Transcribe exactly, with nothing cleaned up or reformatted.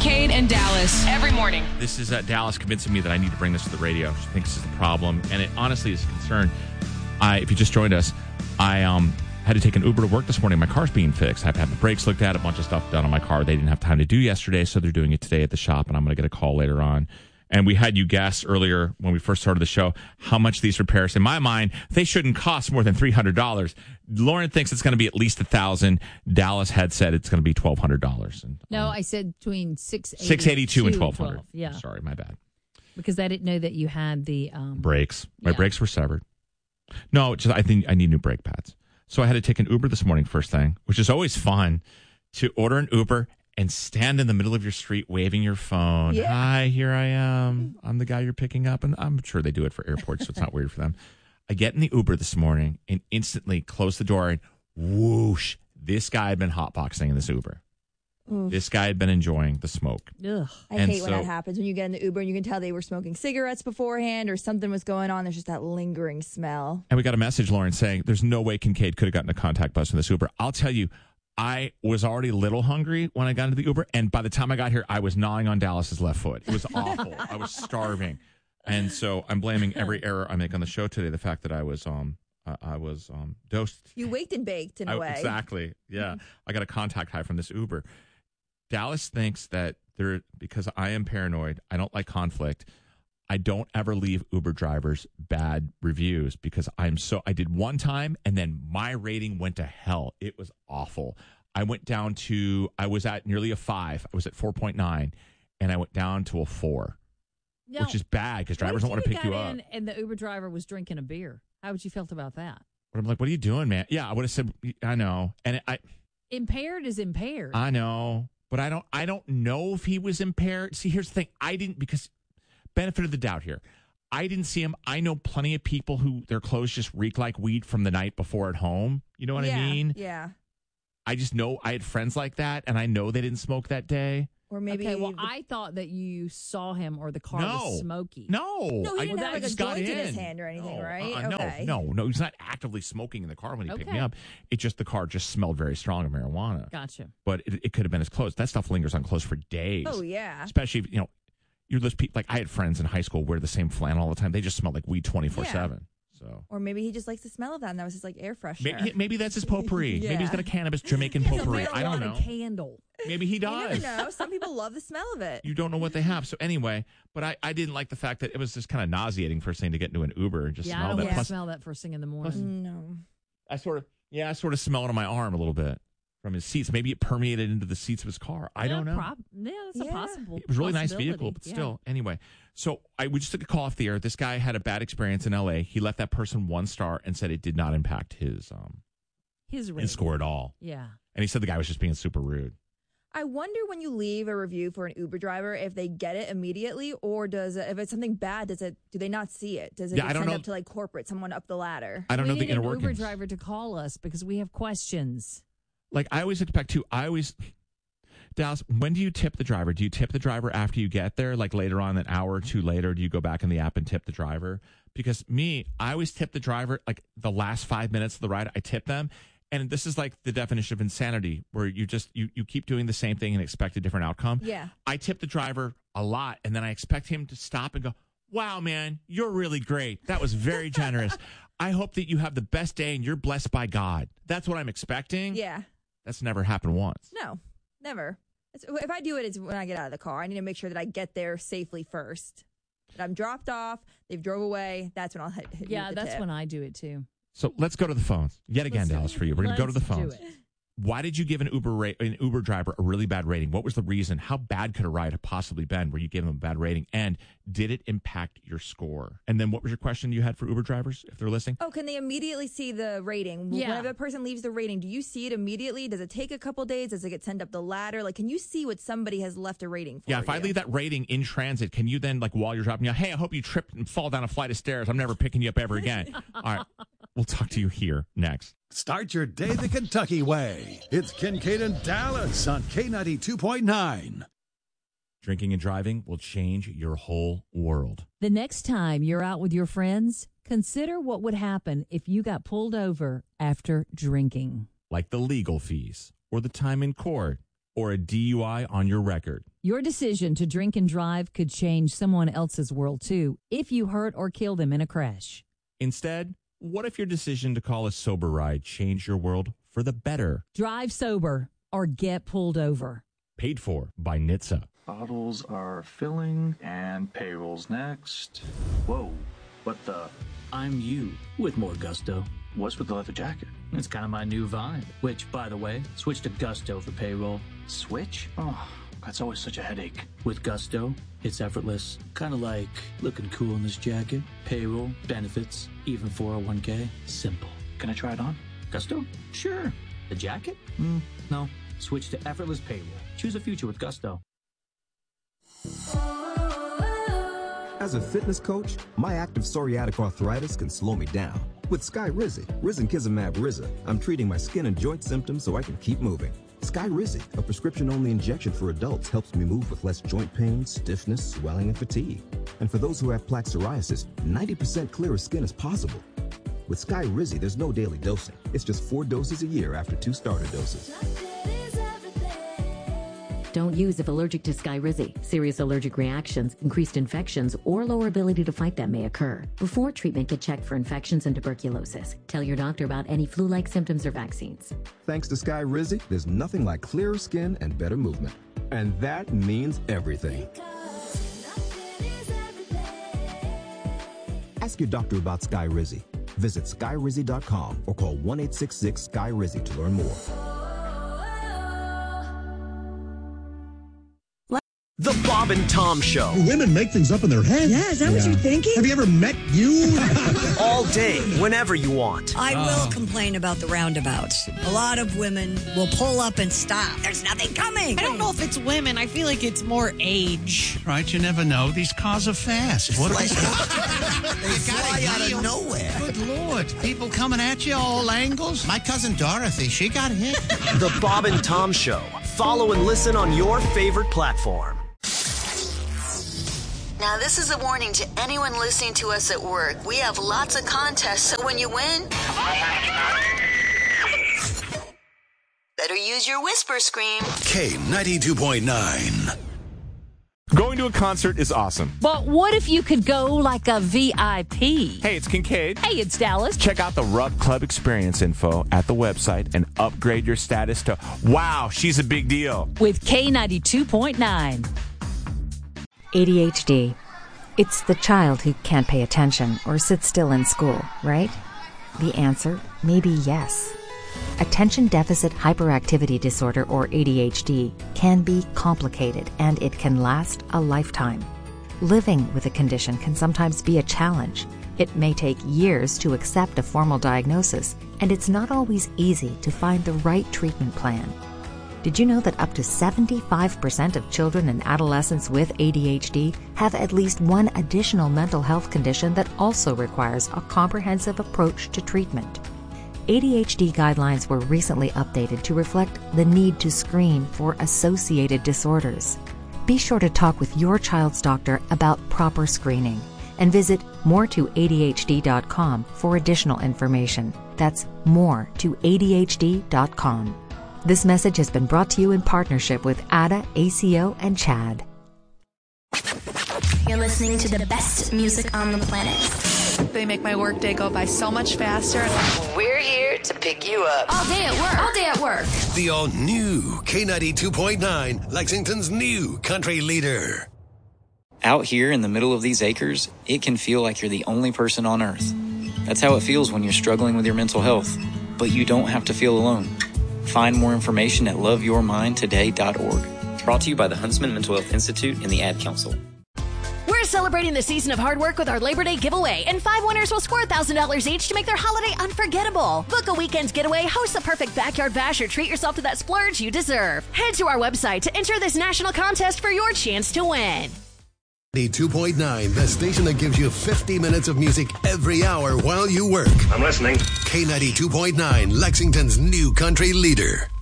Kincaid and Dallas every morning. This is uh, Dallas convincing me that I need to bring this to the radio. She thinks this is the problem, and it honestly is a concern. I, if you just joined us, I um had to take an Uber to work this morning. My car's being fixed. I've had the brakes looked at, a bunch of stuff done on my car they didn't have time to do yesterday, so they're doing it today at the shop, and I'm going to get a call later on. And we had you guess earlier when we first started the show how much these repairs, in my mind, they shouldn't cost more than three hundred dollars. Lauren thinks it's going to be at least one thousand dollars. Dallas had said it's going to be twelve hundred dollars. And, no, um, I said between six eighty-two and twelve hundred. Yeah. Sorry, my bad. Because I didn't know that you had the um, brakes. My yeah. brakes were severed. No, just I think I need new brake pads. So I had to take an Uber this morning first thing, which is always fun, to order an Uber and stand in the middle of your street waving your phone. Yeah. Hi, here I am. I'm the guy you're picking up. And I'm sure they do it for airports, so it's not weird for them. I get in the Uber this morning and instantly close the door and whoosh, this guy had been hotboxing in this Uber. Oof. This guy had been enjoying the smoke. Ugh. I And hate when so- that happens. When you get in the Uber and you can tell they were smoking cigarettes beforehand or something was going on. There's just that lingering smell. And we got a message, Lauren, saying there's no way Kincaid could have gotten a contact bus from this Uber. I'll tell you, I was already a little hungry when I got into the Uber, and by the time I got here, I was gnawing on Dallas's left foot. It was awful. I was starving, and so I'm blaming every error I make on the show today. The fact that I was um I, I was um dosed. You waked and baked in a I- way. Exactly. Yeah, I got a contact high from this Uber. Dallas thinks that there because I am paranoid. I don't like conflict. I don't ever leave Uber drivers bad reviews because I'm so I did one time and then my rating went to hell. It was awful. I went down to I was at nearly a five. I was at four point nine and I went down to a four, Now, which is bad because what drivers if don't want to you pick you got up. in And the Uber driver was drinking a beer. How would you felt about that? But I'm like, what are you doing, man? Yeah, I would have said, I know. And I Impaired is impaired. I know, but I don't I don't know if he was impaired. See, here's the thing. I didn't because benefit of the doubt here. I didn't see him. I know plenty of people who their clothes just reek like weed from the night before at home. You know what yeah, I mean? Yeah. I just know I had friends like that, and I know they didn't smoke that day. Or maybe. okay, well, the- I thought that you saw him or the car No. was smoky. No. No, he I didn't have, I like, a just got joint in in his hand or anything, No, right? uh-uh, Okay. No, no, no. He's not actively smoking in the car when he picked me Okay. up. It just, the car just smelled very strong of marijuana. Gotcha. But it, it could have been his clothes. That stuff lingers on clothes for days. Oh, yeah. Especially if, you know, you're those people, like I had friends in high school wear the same flannel all the time. They just smelled like weed twenty-four seven. So Or maybe he just likes the smell of that and that was his like air freshener. maybe, maybe that's his potpourri. Maybe he's Yeah. got a cannabis Jamaican It's a potpourri. I don't know. marijuana candle. Maybe he You never does. know. Some people love the smell of it. You don't know what they have. So anyway, but I, I didn't like the fact that it was just kind of nauseating first thing to get into an Uber and just Yeah, I smell don't that. want to Plus, smell that first thing in the morning. No. I sort of, yeah, I sort of smell it on my arm a little bit from his seats. Maybe it permeated into the seats of his car. I don't know. Prob- yeah, that's Yeah. a possible. It was a really nice possibility. vehicle, but Yeah. still. Anyway, so I we just took a call off the air. This guy had a bad experience in L A. He left that person one star and said it did not impact his um His, his rating. score at all. Yeah. And he said the guy was just being super rude. I wonder when you leave a review for an Uber driver if they get it immediately or does it, if it's something bad, does it do they not see it? Does it Yeah, get I don't sent know. up to like corporate, someone up the ladder? I don't we know the need inner an Uber workings. driver to call us because we have questions. Like I always expect to. I always Dallas. When do you tip the driver? Do you tip the driver after you get there? Like later on, an hour or two later, do you go back in the app and tip the driver? Because me, I always tip the driver like the last five minutes of the ride. I tip them. And this is like the definition of insanity, where you just you you keep doing the same thing and expect a different outcome. Yeah. I tip the driver a lot, and then I expect him to stop and go, "Wow, man, you're really great. That was very generous. I hope that you have the best day and you're blessed by God." That's what I'm expecting. Yeah. That's never happened once. No, never. It's, if I do it, it's when I get out of the car. I need to make sure that I get there safely first. That I'm dropped off, they've drove away. That's when I'll hit, hit you Yeah, with the that's tip. when I do it too. So let's go to the phones yet again, Let's- Dallas, for you. We're going to go to the let's do phones. it. Why did you give an Uber ra- an Uber driver a really bad rating? What was the reason? How bad could a ride have possibly been where you gave them a bad rating? And did it impact your score? And then what was your question you had for Uber drivers, if they're listening? Oh, can they immediately see the rating? Yeah. Whenever a person leaves the rating, do you see it immediately? Does it take a couple days? Does it get sent up the ladder? Like, can you see what somebody has left a rating for? Yeah, if I you? leave that rating in transit, can you then, like, while you're dropping you, hey, I hope you trip and fall down a flight of stairs. I'm never picking you up ever again. All right, we'll talk to you here next. Start your day the Kentucky way. It's Kincaid and Dallas on K ninety-two point nine. Drinking and driving will change your whole world. The next time you're out with your friends, consider what would happen if you got pulled over after drinking. Like the legal fees or the time in court or a D U I on your record. Your decision to drink and drive could change someone else's world, too, if you hurt or kill them in a crash. Instead, what if your decision to call a sober ride changed your world for the better? Drive sober or get pulled over. Paid for by N H T S A. Bottles are filling and payroll's next. Whoa, what the? I'm you with more gusto. What's with the leather jacket? It's kind of my new vibe. Which, by the way, switch to Gusto for payroll. Switch? Oh, that's always such a headache. With Gusto, it's effortless. Kind of like looking cool in this jacket. Payroll, benefits, even four oh one k. Simple. Can I try it on? Gusto? Sure. The jacket? Mm, no. Switch to effortless payroll. Choose a future with Gusto. As a fitness coach, my active psoriatic arthritis can slow me down. With Skyrizi, Risankizumab Riza, I'm treating my skin and joint symptoms so I can keep moving. Skyrizi, a prescription-only injection for adults, helps me move with less joint pain, stiffness, swelling, and fatigue. And for those who have plaque psoriasis, ninety percent clearer skin is possible. With Skyrizi, there's no daily dosing. It's just four doses a year after two starter doses. Don't use if allergic to Skyrizi. Serious allergic reactions, increased infections, or lower ability to fight them may occur. Before treatment, get checked for infections and tuberculosis. Tell your doctor about any flu-like symptoms or vaccines. Thanks to Skyrizi, there's nothing like clearer skin and better movement. And that means everything. Ask your doctor about Skyrizi. Visit Skyrizi dot com or call one eight six six Sky Rizi to learn more. The Bob and Tom Show. Women make things up in their heads. Yeah, is that yeah. what you're thinking? Have you ever met you? All day, whenever you want. I oh. will complain about the roundabouts. A lot of women will pull up and stop. There's nothing coming. I don't know if it's women. I feel like it's more age. Right, you never know. These cars are fast. What they fly out of nowhere. Good Lord. People coming at you all angles. My cousin Dorothy, she got hit. The Bob and Tom Show. Follow and listen on your favorite platform. Now, this is a warning to anyone listening to us at work. We have lots of contests, so when you win, better use your whisper scream. K ninety-two point nine. Going to a concert is awesome. But what if you could go like a V I P? Hey, it's Kincaid. Hey, it's Dallas. Check out the Rub Club experience info at the website and upgrade your status to, wow, she's a big deal. With K ninety-two point nine. A D H D. It's the child who can't pay attention or sit still in school, right? The answer may be yes. Attention Deficit Hyperactivity Disorder, or A D H D, can be complicated and it can last a lifetime. Living with a condition can sometimes be a challenge. It may take years to accept a formal diagnosis, and it's not always easy to find the right treatment plan. Did you know that up to seventy-five percent of children and adolescents with A D H D have at least one additional mental health condition that also requires a comprehensive approach to treatment? A D H D guidelines were recently updated to reflect the need to screen for associated disorders. Be sure to talk with your child's doctor about proper screening and visit more to A D H D dot com for additional information. That's more to A D H D dot com. This message has been brought to you in partnership with A D A, A C O, and CHAD. You're listening to the best music on the planet. They make my workday go by so much faster. We're here to pick you up. All day at work. All day at work. The all-new K ninety-two point nine, Lexington's new country leader. Out here in the middle of these acres, it can feel like you're the only person on earth. That's how it feels when you're struggling with your mental health. But you don't have to feel alone. Find more information at love your mind today dot org. Brought to you by the Huntsman Mental Health Institute and the Ad Council. We're celebrating the season of hard work with our Labor Day giveaway, and five winners will score one thousand dollars each to make their holiday unforgettable. Book a weekend's getaway, host the perfect backyard bash, or treat yourself to that splurge you deserve. Head to our website to enter this national contest for your chance to win. ninety-two point nine, the station that gives you fifty minutes of music every hour while you work. I'm listening. K ninety-two point nine, Lexington's new country leader.